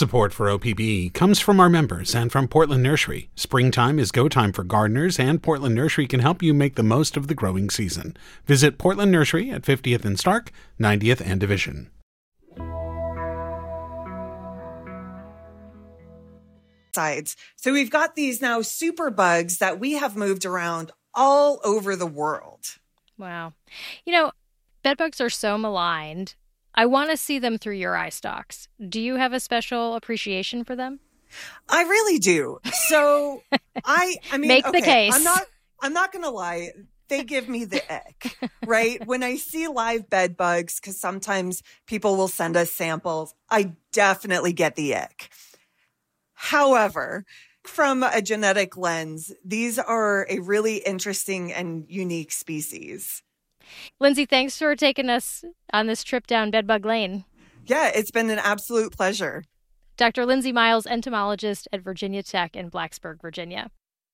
Support for OPB comes from our members and from Portland Nursery. Springtime is go time for gardeners, and Portland Nursery can help you make the most of the growing season. Visit Portland Nursery at 50th and Stark, 90th and Division. So we've got these now super bugs that we have moved around all over the world. Wow. You know, bedbugs are so maligned. I want to see them through your eye stalks. Do you have a special appreciation for them? I really do. So I mean, Make the case. I'm not going to lie. They give me the ick, right? When I see live bed bugs, because sometimes people will send us samples, I definitely get the ick. However, from a genetic lens, these are a really interesting and unique species. Lindsay, thanks for taking us on this trip down Bedbug Lane. Yeah, it's been an absolute pleasure. Dr. Lindsay Miles, entomologist at Virginia Tech in Blacksburg, Virginia.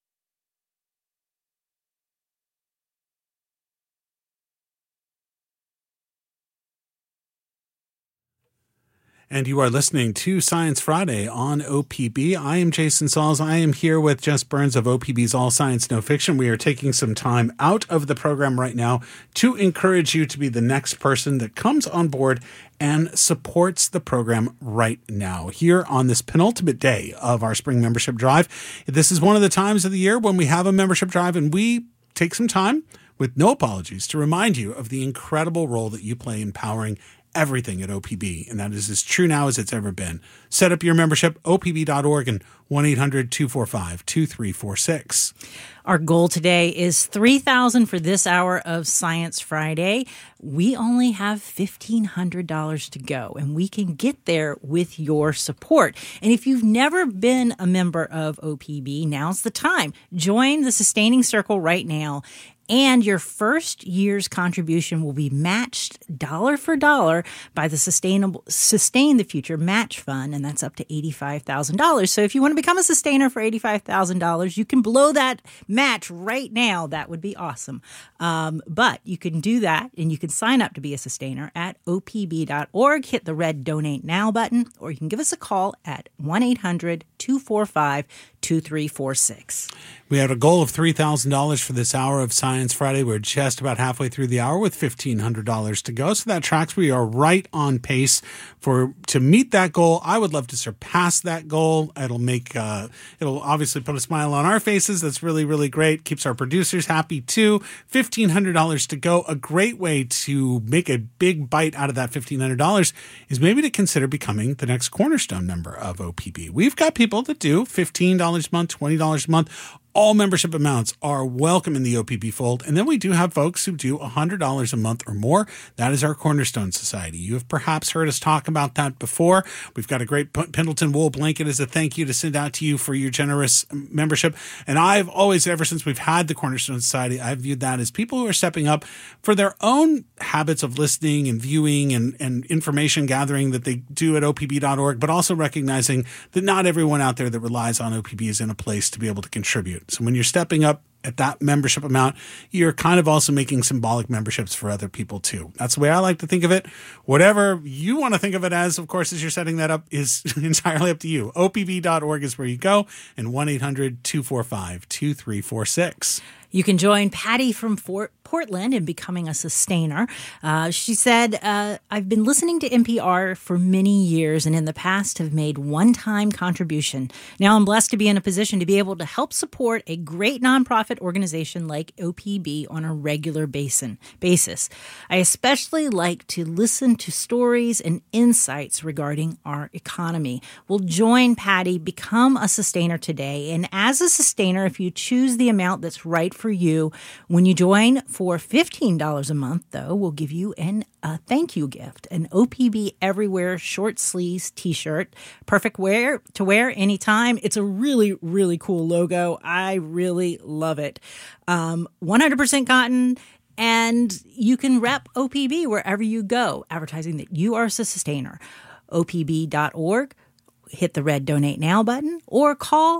And you are listening to Science Friday on OPB. I am Jason Sauls. I am here with Jess Burns of OPB's All Science No Fiction. We are taking some time out of the program right now to encourage you to be the next person that comes on board and supports the program right now. Here on this penultimate day of our spring membership drive, this is one of the times of the year when we have a membership drive, and we take some time with no apologies to remind you of the incredible role that you play in powering everything at OPB, and that is as true now as it's ever been. Set up your membership, opb.org, and 1-800-245-2346. Our goal today is $3,000 for this hour of Science Friday. We only have $1,500 to go, and we can get there with your support. And if you've never been a member of OPB, now's the time. Join the Sustaining Circle right now, and your first year's contribution will be matched dollar for dollar by the Sustain the Future Match Fund, and that's up to $85,000. So if you want to become a sustainer for $85,000, you can blow that match right now. That would be awesome. But you can do that, and you can sign up to be a sustainer at opb.org. Hit the red Donate Now button, or you can give us a call at 1-800-245-2346. We had a goal of $3,000 for this hour of Science Friday. We're just about halfway through the hour with $1,500 to go. So that tracks. We are right on pace to meet that goal. I would love to surpass that goal. It'll obviously put a smile on our faces. That's really, really great. Keeps our producers happy too. $1,500 to go. A great way to make a big bite out of that $1,500 is maybe to consider becoming the next cornerstone member of OPB. We've got people that do $15 a month, $20 a month. All membership amounts are welcome in the OPB fold. And then we do have folks who do $100 a month or more. That is our Cornerstone Society. You have perhaps heard us talk about that before. We've got a great Pendleton wool blanket as a thank you to send out to you for your generous membership. And I've always, ever since we've had the Cornerstone Society, I've viewed that as people who are stepping up for their own habits of listening and viewing and information gathering that they do at opb.org, but also recognizing that not everyone out there that relies on OPB is in a place to be able to contribute. So when you're stepping up at that membership amount, you're kind of also making symbolic memberships for other people too. That's the way I like to think of it. Whatever you want to think of it as, of course, as you're setting that up, is entirely up to you. opb.org is where you go, and 1-800-245-2346. You can join Patty from Portland in becoming a sustainer. She said, I've been listening to NPR for many years and in the past have made one-time contribution. Now I'm blessed to be in a position to be able to help support a great nonprofit organization like OPB on a regular basis. I especially like to listen to stories and insights regarding our economy. We'll join Patty, become a sustainer today. And as a sustainer, if you choose the amount that's right for you, when you join for $15 a month, though, we'll give you a thank you gift, an OPB Everywhere short sleeves t-shirt, perfect to wear anytime. It's a really, really cool logo. I really love it. 100% cotton, and you can rep OPB wherever you go, advertising that you are a sustainer. opb.org. Hit the red Donate Now button or call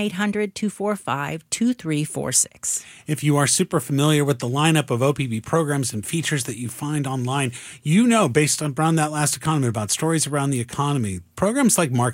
1-800-245-2346. If you are super familiar with the lineup of OPB programs and features that you find online, you know, based on that last economy, about stories around the economy, programs like Mark